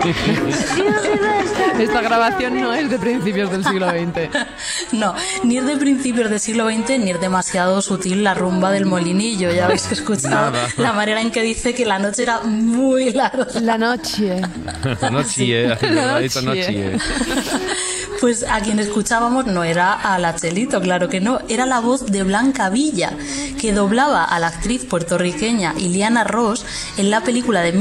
Esta grabación no es de principios del siglo XX. No, ni es de principios del siglo XX, ni es demasiado sutil la rumba del molinillo. Ya habéis escuchado la manera en que dice que la noche era muy larga. La noche. La noche. Pues a quien escuchábamos no era a la Chelito, claro que no, era la voz de Blanca Villa, que doblaba a la actriz puertorriqueña Iliana Ross en la película de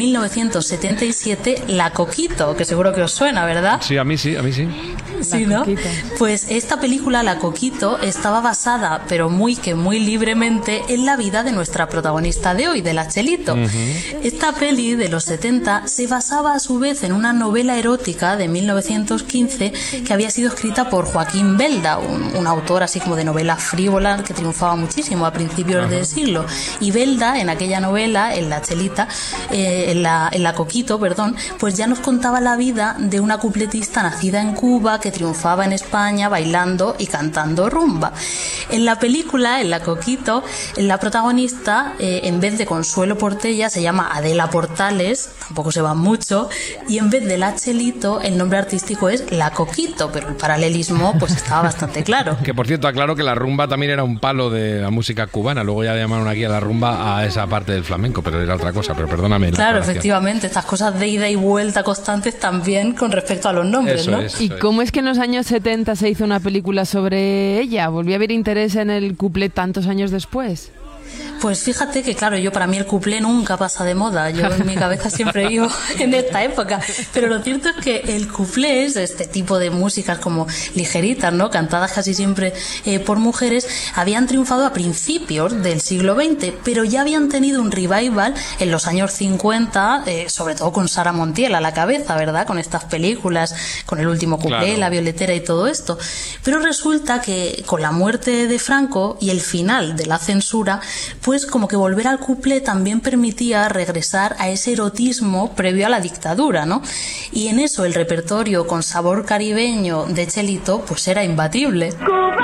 1977 La Coquito, que seguro que os suena, ¿verdad? Sí, a mí sí. Sí, ¿no? Pues esta película, La Coquito, estaba basada, pero muy libremente, en la vida de nuestra protagonista de hoy, de la Chelito. Esta peli de los 70 se basaba a su vez en una novela erótica de 1915 que había sido escrita por Joaquín Belda, un autor así como de novela frívola que triunfaba muchísimo a principios del siglo. Y Belda, en aquella novela, en La Chelita, en la Coquito, perdón, pues ya nos contaba la vida de una cupletista nacida en Cuba que triunfaba en España bailando y cantando rumba. En la película, en La Coquito, la protagonista, en vez de Consuelo Portella, se llama Adela Portales, tampoco se va mucho, y en vez de La Chelito, el nombre artístico es La Coquito, pero el paralelismo pues estaba bastante claro. Que por cierto, aclaro que la rumba también era un palo de la música cubana, luego ya llamaron aquí a la rumba a esa parte del flamenco, pero era otra cosa, pero perdóname. Claro, efectivamente, estas cosas de ida y vuelta constantes también con respecto a los nombres, eso ¿no? ¿Y cómo es que en los años 70 se hizo una película sobre ella? ¿Volvió a haber interés en el cuplé tantos años después? Pues fíjate que, claro, para mí el cuplé nunca pasa de moda. Yo en mi cabeza siempre vivo en esta época. Pero lo cierto es que el cuplé es este tipo de músicas como ligeritas, ¿no? Cantadas casi siempre por mujeres, habían triunfado a principios del siglo XX, pero ya habían tenido un revival en los años 50, sobre todo con Sara Montiel a la cabeza, ¿verdad? Con estas películas, con El último cuplé, claro, La Violetera y todo esto. Pero resulta que con la muerte de Franco y el final de la censura, pues como que volver al cuplé también permitía regresar a ese erotismo previo a la dictadura, ¿no? Y en eso el repertorio con sabor caribeño de Chelito pues era imbatible.